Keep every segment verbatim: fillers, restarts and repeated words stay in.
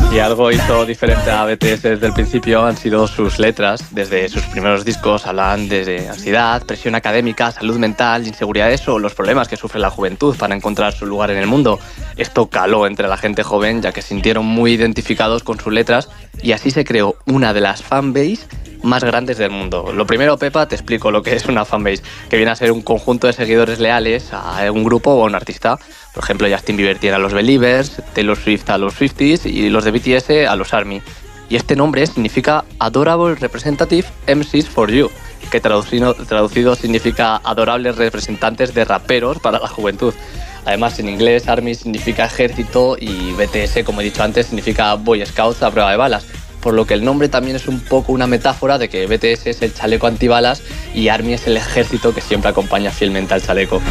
Si algo hizo diferente a B T S desde el principio han sido sus letras. Desde sus primeros discos hablan de ansiedad, presión académica, salud mental, inseguridades o los problemas que sufre la juventud para encontrar su lugar en el mundo. Esto caló entre la gente joven, ya que se sintieron muy identificados con sus letras y así se creó una de las fanbase más grandes del mundo. Lo primero, Pepa, te explico lo que es una fanbase, que viene a ser un conjunto de seguidores leales a un grupo o a un artista. Por ejemplo, Justin Bieber tiene a los Believers, Taylor Swift a los Swifties y los de B T S a los ARMY. Y este nombre significa Adorable Representative M Cs for You, que traducido, traducido significa adorables representantes de raperos para la juventud. Además, en inglés, ARMY significa ejército y B T S, como he dicho antes, significa Boy Scouts a prueba de balas. Por lo que el nombre también es un poco una metáfora de que B T S es el chaleco antibalas y ARMY es el ejército que siempre acompaña fielmente al chaleco.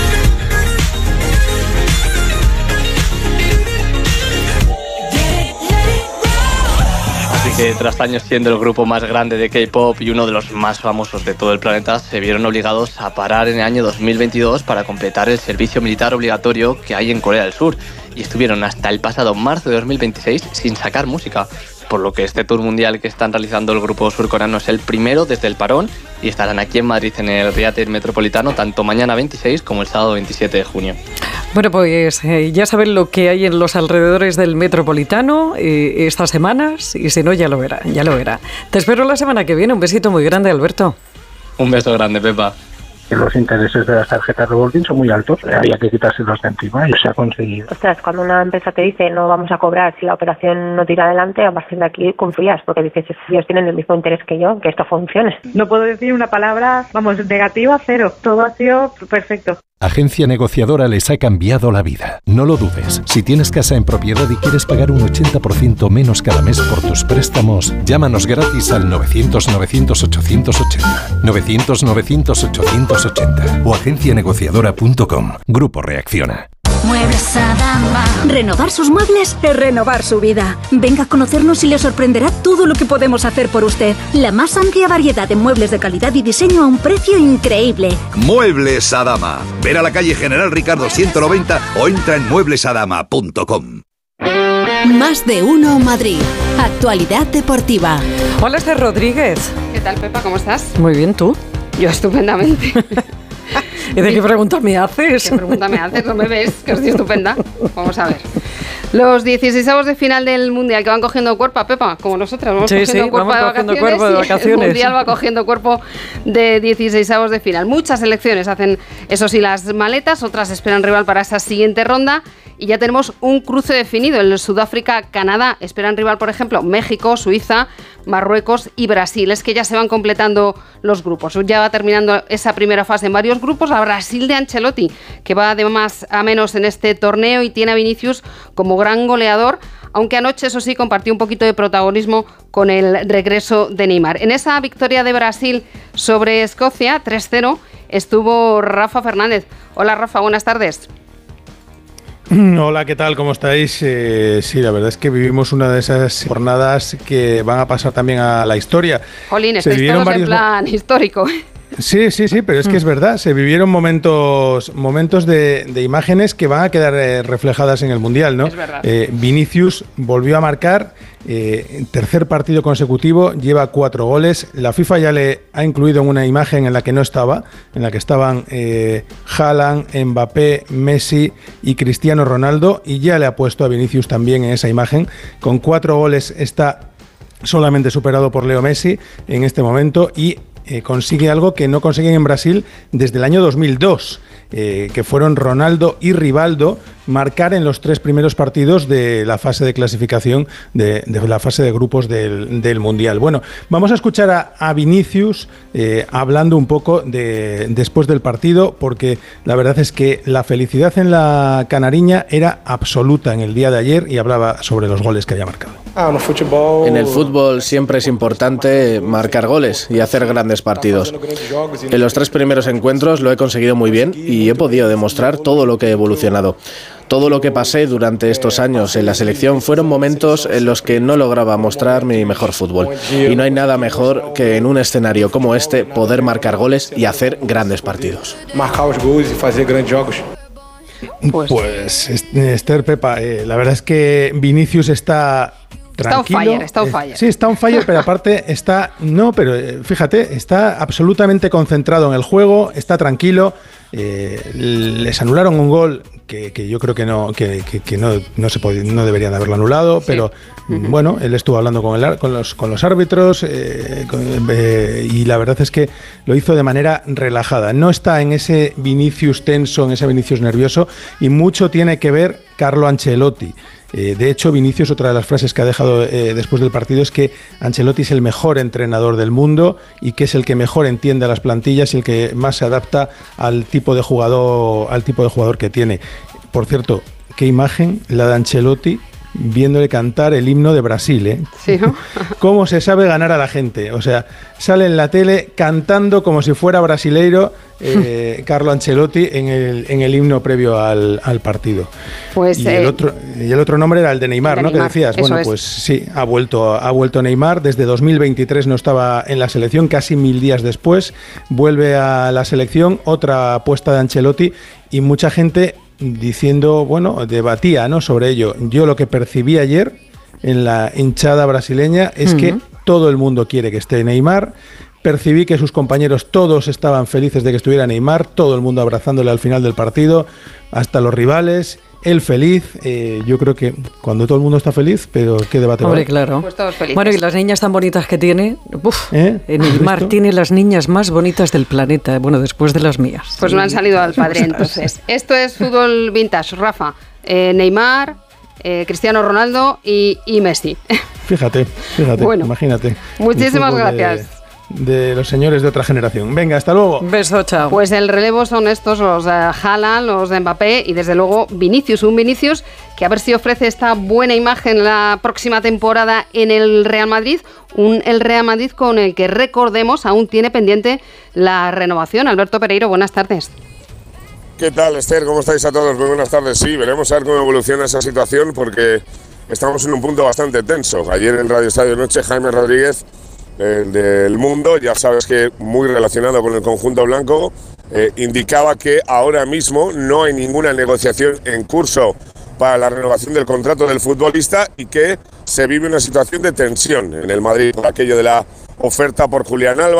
Así que tras años siendo el grupo más grande de K-pop y uno de los más famosos de todo el planeta, se vieron obligados a parar en el año dos mil veintidós para completar el servicio militar obligatorio que hay en Corea del Sur, y estuvieron hasta el pasado marzo de dos mil veintiséis sin sacar música, por lo que este tour mundial que están realizando el grupo surcoreano es el primero desde el parón y estarán aquí en Madrid en el Riater Metropolitano tanto mañana veintiséis como el sábado veintisiete de junio. Bueno, pues eh, ya saben lo que hay en los alrededores del Metropolitano eh, estas semanas, y si no ya lo verá, ya lo verá. Te espero la semana que viene. Un besito muy grande, Alberto. Un beso grande, Pepa. Los intereses de las tarjetas revolving son muy altos, había que quitárselos de encima y se ha conseguido. Ostras, cuando una empresa te dice no vamos a cobrar si la operación no tira adelante, a partir de aquí confías, porque dices, ellos tienen el mismo interés que yo, que esto funcione. No puedo decir una palabra, vamos, negativa, cero. Todo ha sido perfecto. Agencia Negociadora les ha cambiado la vida. No lo dudes. Si tienes casa en propiedad y quieres pagar un ochenta por ciento menos cada mes por tus préstamos, llámanos gratis al novecientos novecientos ochocientos ochenta. novecientos novecientos ochocientos ochenta o agencia negociadora punto com. Grupo Reacciona. Muebles Adama. Renovar sus muebles es renovar su vida. Venga a conocernos y le sorprenderá todo lo que podemos hacer por usted. La más amplia variedad de muebles de calidad y diseño a un precio increíble. Muebles Adama. Ven a la calle General Ricardo ciento noventa o entra en muebles adama punto com. Más de uno Madrid. Actualidad deportiva. Hola, Esther Rodríguez. ¿Qué tal, Pepa? ¿Cómo estás? Muy bien, ¿tú? Yo estupendamente. ¿Y de qué pregunta me haces? ¿Qué pregunta me haces? ¿No me ves? Que estoy estupenda. Vamos a ver. Los dieciseisavos de final del Mundial que van cogiendo cuerpo, Pepa, como nosotras, vamos sí, cogiendo, sí, cuerpo, vamos de cogiendo vacaciones, cuerpo de vacaciones. El Mundial va cogiendo cuerpo de dieciseisavos de final. Muchas selecciones hacen, eso sí, las maletas, otras esperan rival para esa siguiente ronda. Y ya tenemos un cruce definido, el Sudáfrica-Canadá. Esperan rival, por ejemplo, México, Suiza, Marruecos y Brasil. Es que ya se van completando los grupos. Ya va terminando esa primera fase en varios grupos. A Brasil de Ancelotti, que va de más a menos en este torneo y tiene a Vinicius como gran goleador, aunque anoche, eso sí, compartió un poquito de protagonismo con el regreso de Neymar. En esa victoria de Brasil sobre Escocia, tres cero, estuvo Rafa Fernández. Hola, Rafa, buenas tardes. Hola, ¿qué tal? ¿Cómo estáis? Eh, sí, la verdad es que vivimos una de esas jornadas que van a pasar también a la historia. Jolín, estáis todos en plan histórico. Sí, sí, sí, pero es que es verdad, se vivieron momentos momentos de, de imágenes que van a quedar eh, reflejadas en el Mundial, ¿no? Es verdad. Eh, Vinicius volvió a marcar, eh, tercer partido consecutivo, lleva cuatro goles. La FIFA ya le ha incluido en una imagen en la que no estaba, en la que estaban eh, Haaland, Mbappé, Messi y Cristiano Ronaldo, y ya le ha puesto a Vinicius también en esa imagen. Con cuatro goles está solamente superado por Leo Messi en este momento y Eh, consigue algo que no consiguen en Brasil desde el año dos mil dos, eh, que fueron Ronaldo y Rivaldo marcar en los tres primeros partidos de la fase de clasificación, de, de la fase de grupos del, del Mundial. Bueno, vamos a escuchar a, a Vinicius eh, hablando un poco de, después del partido, porque la verdad es que la felicidad en la canariña era absoluta en el día de ayer y hablaba sobre los goles que había marcado. En el fútbol siempre es importante marcar goles y hacer grandes partidos. En los tres primeros encuentros lo he conseguido muy bien y he podido demostrar todo lo que he evolucionado. Todo lo que pasé durante estos años en la selección fueron momentos en los que no lograba mostrar mi mejor fútbol. Y no hay nada mejor que en un escenario como este poder marcar goles y hacer grandes partidos. Pues, pues Esther, Pepa, eh, la verdad es que Vinicius está tranquilo. Está on fire, está on fire. Eh, sí, está on fire, pero aparte está, no, pero eh, fíjate, está absolutamente concentrado en el juego, está tranquilo. Eh, les anularon un gol que, que yo creo que no que, que, que no, no se pod- no deberían haberlo anulado, sí. pero uh-huh. bueno, él estuvo hablando con, el, con, los, con los árbitros eh, con, eh, y la verdad es que lo hizo de manera relajada. No está en ese Vinicius tenso, en ese Vinicius nervioso, y mucho tiene que ver Carlo Ancelotti. Eh, de hecho, Vinicius, otra de las frases que ha dejado eh, después del partido es que Ancelotti es el mejor entrenador del mundo y que es el que mejor entiende a las plantillas y el que más se adapta al tipo de jugador, al tipo de jugador que tiene. Por cierto, qué imagen la de Ancelotti viéndole cantar el himno de Brasil, ¿eh? Sí, ¿no? Cómo se sabe ganar a la gente. O sea, sale en la tele cantando como si fuera brasileiro eh, Carlo Ancelotti en el, en el himno previo al, al partido. Pues, y, eh, el otro, y el otro nombre era el de Neymar, el de ¿no? Neymar, que decías. Bueno, es. Pues sí, ha vuelto, ha vuelto Neymar. Desde dos mil veintitrés no estaba en la selección, casi mil días después. Vuelve a la selección, otra apuesta de Ancelotti, y mucha gente diciendo, bueno, debatía, ¿no?, sobre ello. Yo lo que percibí ayer en la hinchada brasileña es uh-huh. que todo el mundo quiere que esté Neymar. Percibí que sus compañeros todos estaban felices de que estuviera Neymar, todo el mundo abrazándole al final del partido, hasta los rivales. Él feliz, eh, yo creo que cuando todo el mundo está feliz, pero ¿qué debate va? Hombre, claro. Pues todos felices. Bueno, y las niñas tan bonitas que tiene, uf, ¿Eh? Neymar tiene las niñas más bonitas del planeta, bueno, después de las mías. Pues no han salido al padre, entonces. Esto es fútbol vintage, Rafa. Eh, Neymar, eh, Cristiano Ronaldo y, y Messi. Fíjate, fíjate, bueno, imagínate. Muchísimas gracias. De... de los señores de otra generación. Venga, hasta luego. Beso, chao. Pues el relevo son estos, los de Haaland, los de Mbappé y desde luego Vinicius, un Vinicius que a ver si ofrece esta buena imagen la próxima temporada en el Real Madrid, un el Real Madrid con el que, recordemos, aún tiene pendiente la renovación. Alberto Pereiro, buenas tardes. ¿Qué tal, Esther? ¿Cómo estáis a todos? Muy buenas tardes. Sí, veremos a ver cómo evoluciona esa situación porque estamos en un punto bastante tenso. Ayer en Radio Estadio Noche, Jaime Rodríguez, del, del Mundo, ya sabes que muy relacionado con el conjunto blanco, eh, indicaba que ahora mismo no hay ninguna negociación en curso para la renovación del contrato del futbolista y que se vive una situación de tensión en el Madrid por aquello de la oferta por Julián Álvarez.